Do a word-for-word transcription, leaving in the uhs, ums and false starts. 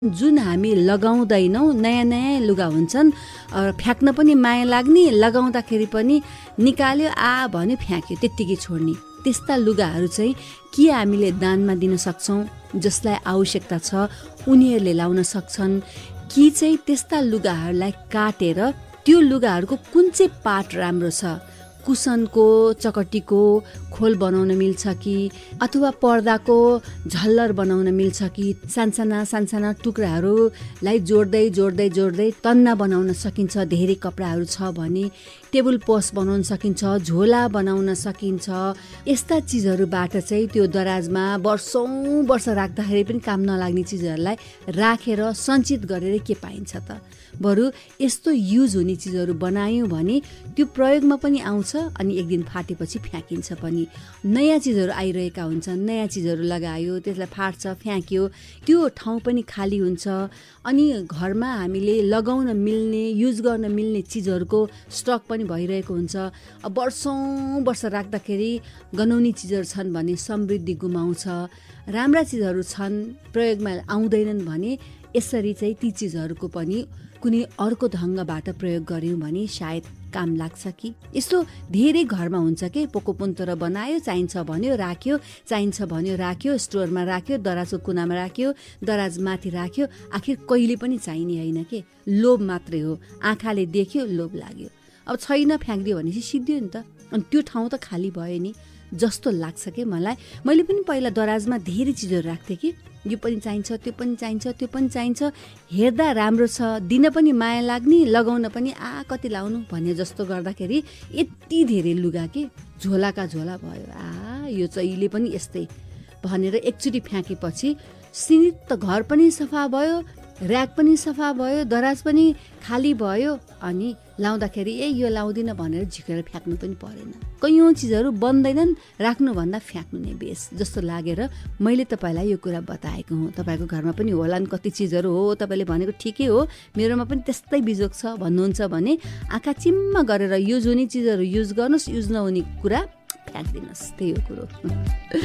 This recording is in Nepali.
जुन हामी लगाउँदैनौँ नयाँ नयाँ लुगा हुन्छन्, फ्याँक्न पनि माया लाग्ने, लगाउँदाखेरि पनि निकाल्यो आ भन्यो फ्याँक्यो त्यत्तिकै छोड्ने त्यस्ता लुगाहरू चाहिँ के हामीले दानमा दिन सक्छौँ? जसलाई आवश्यकता छ उनीहरूले लाउन सक्छन् कि चाहिँ त्यस्ता लुगाहरूलाई काटेर त्यो लुगाहरूको कुन चाहिँ पार्ट राम्रो छ, कुसनको चकटीको खोल बनाउन मिल्छ कि अथवा पर्दाको झल्लर बनाउन मिल्छ कि सानसाना सानसाना टुक्राहरूलाई जोड्दै जोड्दै जोड्दै तन्ना बनाउन सकिन्छ। धेरै कपडाहरू छ भने टेबल पोस्ट बनाउन सकिन्छ, झोला बनाउन सकिन्छ। यस्ता चिजहरूबाट चाहिँ त्यो दराजमा वर्षौँ वर्ष राख्दाखेरि पनि काम नलाग्ने चिजहरूलाई राखेर सञ्चित गरेर के पाइन्छ त? बरु यस्तो युज हुने चिजहरू बनायौँ भने त्यो प्रयोगमा पनि आउँछ अनि एक दिन फाटेपछि फ्याँकिन्छ पनि। नयाँ चिजहरू आइरहेका हुन्छन्, नयाँ चिजहरू लगायो त्यसलाई फाट्छ फ्याँक्यो, त्यो ठाउँ पनि खाली हुन्छ। अनि घरमा हामीले लगाउन मिल्ने युज गर्न मिल्ने चिजहरूको स्टक पनि भइरहेको हुन्छ। अब वर्षौँ वर्ष राख्दाखेरि गनाउने चिजहरू छन् भने समृद्धि गुमाउँछ, राम्रा चिजहरू छन् प्रयोगमा आउँदैनन् भने यसरी चाहिँ ती चिजहरूको पनि कुनै अर्को ढङ्गबाट प्रयोग गऱ्यौँ भने सायद काम लाग्छ कि। यस्तो धेरै घरमा हुन्छ कि पोको पुन्तरो बनायो, चाहिन्छ भन्यो राख्यो, चाहिन्छ भन्यो राख्यो, स्टोरमा राख्यो, दराजको कुनामा राख्यो, दराज माथि राख्यो, आखिर कहिले पनि चाहिने होइन के, लोभ मात्रै हो। आँखाले देख्यो लोभ लाग्यो, अब छैन फ्याँकिदियो भनेपछि सिद्धियो नि त, अनि त्यो ठाउँ त खाली भयो नि जस्तो लाग्छ कि मलाई। मैले पनि पहिला दराजमा धेरै चिजहरू राख्थेँ कि यो पनि चाहिन्छ, त्यो पनि चाहिन्छ, त्यो पनि चाहिन्छ, हेर्दा राम्रो छ, दिन पनि माया लाग्ने, लगाउन पनि आ कति लाउनु भन्ने जस्तो गर्दाखेरि यति धेरै लुगा के झोलाका झोला भयो। आ यो चाहिँ पनि यस्तै भनेर एकचोटि फ्याँकेपछि सीमित घर पनि सफा भयो, ऱ्याक पनि सफा भयो, दराज पनि खाली भयो, अनि लाउँदाखेरि ए यो लाउँदिन भनेर झिकेर फ्याँक्नु पनि परेन। कैयौँ चिजहरू बन्दैनन्, राख्नुभन्दा फ्याँक्नु नै बेस जस्तो लागेर मैले तपाईँलाई यो कुरा बताएको हुँ। तपाईँको घरमा पनि होला नि कति चिजहरू, हो तपाईँले भनेको ठिकै हो, मेरोमा पनि त्यस्तै बिजोग छ भन्नुहुन्छ भने आँखा चिम्म गरेर युज हुने चिजहरू युज गर्नुहोस्, युज नहुने कुरा फ्याँक्दिनुहोस्, त्यही हो कुरो।